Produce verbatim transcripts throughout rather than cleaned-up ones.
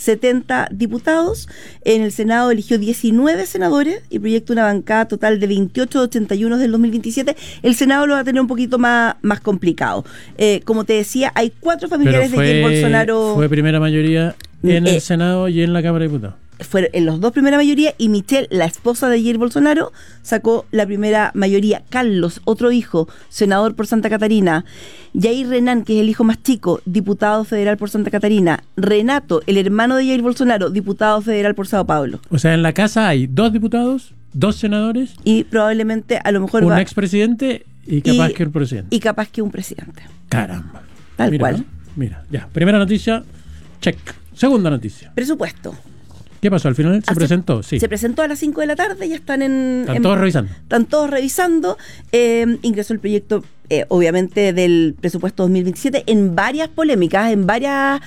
setenta diputados. En el Senado eligió diecinueve senadores y proyecta una bancada total de veintiocho de ochenta y uno del dos mil veintisiete. El Senado lo va a tener un poquito más, más complicado. Eh, como te decía, hay cuatro familiares fue, de Jair Bolsonaro. Fue primera mayoría en eh, el Senado y en la Cámara de Diputados. Fueron en los dos primera mayoría, y Michelle, la esposa de Jair Bolsonaro, sacó la primera mayoría. Carlos, otro hijo, senador por Santa Catarina. Jair Renán, que es el hijo más chico, diputado federal por Santa Catarina. Renato, el hermano de Jair Bolsonaro, diputado federal por Sao Paulo. O sea, en la casa hay dos diputados, dos senadores, y probablemente a lo mejor un va, expresidente y capaz y, que un presidente. Y capaz que un presidente. Caramba. Tal mira, cual. ¿no? Mira, ya. Primera noticia, check. Segunda noticia. Presupuesto. ¿Qué pasó? ¿Al final se Hace, presentó? Sí. Se presentó a las cinco de la tarde, ya están en... Están en, todos revisando. Están todos revisando. Eh, ingresó el proyecto, eh, obviamente, del presupuesto dos mil veintisiete en varias polémicas, en varias...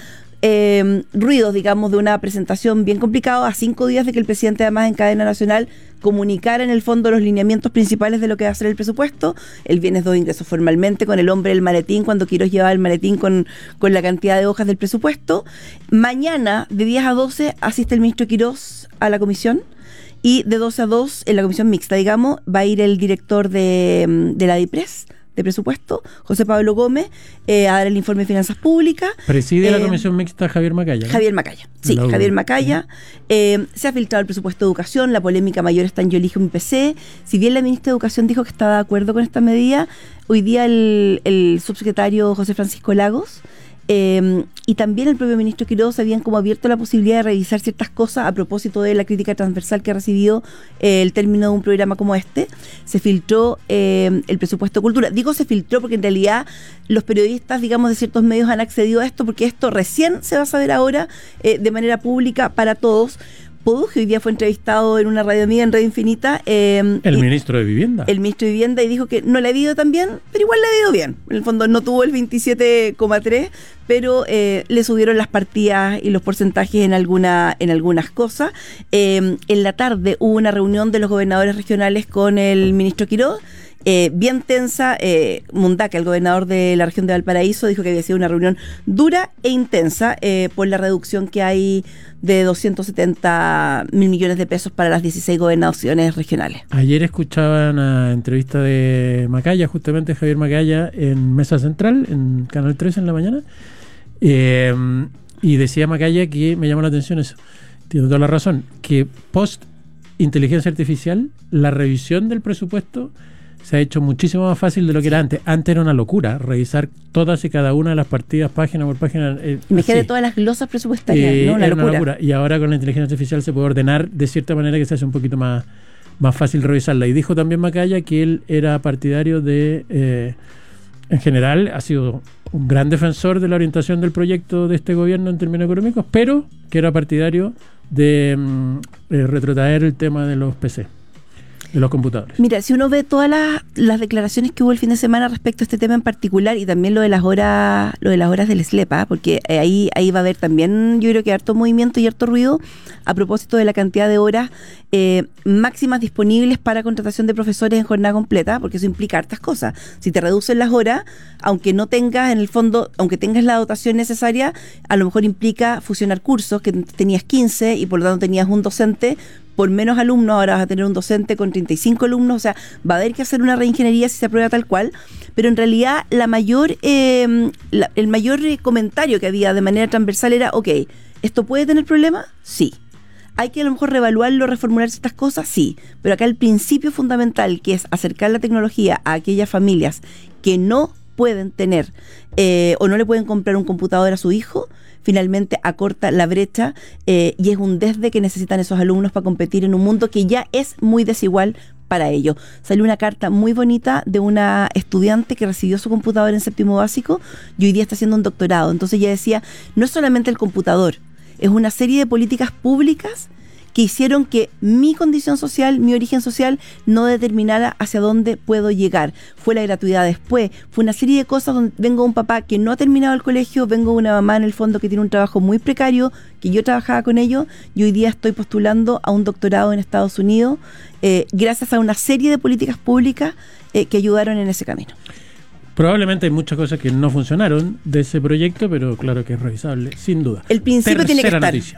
Eh, ruidos, digamos, de una presentación bien complicada, a cinco días de que el presidente, además, en cadena nacional comunicara en el fondo los lineamientos principales de lo que va a ser el presupuesto. El viernes dos ingresó formalmente con el hombre del maletín, cuando Quirós llevaba el maletín con, con la cantidad de hojas del presupuesto. Mañana, de diez a doce, asiste el ministro Quirós a la comisión, y de doce a dos, en la comisión mixta, digamos, va a ir el director de, de la DIPRES, de presupuesto, José Pablo Gómez, eh, a dar el informe de finanzas públicas. Preside eh, la comisión mixta Javier Macaya, ¿no? Javier Macaya, sí, la Javier Macaya. Eh, se ha filtrado el presupuesto de educación, la polémica mayor está en Yo elijo mi P C. Si bien la ministra de Educación dijo que estaba de acuerdo con esta medida, hoy día el, el subsecretario José Francisco Lagos Eh, y también el propio ministro Quirós habían como abierto la posibilidad de revisar ciertas cosas a propósito de la crítica transversal que ha recibido eh, el término de un programa como este. Se filtró eh, el presupuesto de cultura. Digo se filtró porque en realidad los periodistas, digamos, de ciertos medios han accedido a esto, porque esto recién se va a saber ahora eh, de manera pública para todos. Poduje hoy día fue entrevistado en una radio amiga en Radio Infinita. Eh, el ministro de Vivienda. El ministro de Vivienda, y dijo que no le ha ido tan bien, pero igual le ha ido bien. En el fondo no tuvo el veintisiete coma tres, pero eh, le subieron las partidas y los porcentajes en, alguna, en algunas cosas. Eh, en la tarde hubo una reunión de los gobernadores regionales con el ministro Quirós. Eh, bien tensa. eh, Mundaca, el gobernador de la región de Valparaíso, dijo que había sido una reunión dura e intensa eh, por la reducción que hay de doscientos setenta mil millones de pesos para las dieciséis gobernaciones regionales. Ayer escuchaba una entrevista de Macaya, justamente Javier Macaya, en Mesa Central, en Canal tres en la mañana, eh, y decía Macaya que me llamó la atención eso, tiene toda la razón, que post inteligencia artificial la revisión del presupuesto se ha hecho muchísimo más fácil de lo que era antes. Antes era una locura revisar todas y cada una de las partidas, página por página. Eh, Imagínate todas las glosas presupuestarias, eh, ¿no? Una era locura. una locura. Y ahora con la inteligencia artificial se puede ordenar de cierta manera que se hace un poquito más, más fácil revisarla. Y dijo también Macaya que él era partidario de, eh, en general, ha sido un gran defensor de la orientación del proyecto de este gobierno en términos económicos, pero que era partidario de mm, eh, retrotraer el tema de los P C. De los computadores. Mira, si uno ve todas las, las declaraciones que hubo el fin de semana respecto a este tema en particular, y también lo de las horas, lo de las horas del S L E P, ¿eh? Porque ahí, ahí va a haber también, yo creo que harto movimiento y harto ruido a propósito de la cantidad de horas eh, máximas disponibles para contratación de profesores en jornada completa, porque eso implica hartas cosas. Si te reducen las horas, aunque no tengas en el fondo, aunque tengas la dotación necesaria, a lo mejor implica fusionar cursos, que tenías quince y por lo tanto tenías un docente por menos alumnos, ahora vas a tener un docente con treinta y cinco alumnos, o sea, va a haber que hacer una reingeniería si se aprueba tal cual, pero en realidad la mayor eh, la, el mayor comentario que había de manera transversal era, ok, ¿esto puede tener problemas? Sí. ¿Hay que a lo mejor reevaluarlo, reformular ciertas cosas? Sí. Pero acá el principio fundamental, que es acercar la tecnología a aquellas familias que no pueden tener eh, o no le pueden comprar un computador a su hijo, finalmente acorta la brecha eh, y es un desde que necesitan esos alumnos para competir en un mundo que ya es muy desigual para ellos. Salió una carta muy bonita de una estudiante que recibió su computador en séptimo básico y hoy día está haciendo un doctorado. Entonces ella decía, no es solamente el computador, es una serie de políticas públicas que hicieron que mi condición social, mi origen social, no determinara hacia dónde puedo llegar. Fue la gratuidad después, fue una serie de cosas donde vengo de un papá que no ha terminado el colegio, vengo de una mamá en el fondo que tiene un trabajo muy precario, que yo trabajaba con ellos, y hoy día estoy postulando a un doctorado en Estados Unidos, eh, gracias a una serie de políticas públicas eh, que ayudaron en ese camino. Probablemente hay muchas cosas que no funcionaron de ese proyecto, pero claro que es revisable, sin duda. El principio Tercera tiene que estar. Noticia.